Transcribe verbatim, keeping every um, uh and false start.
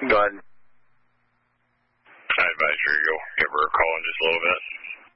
Go ahead. I advise you to go give her a call in just a little bit.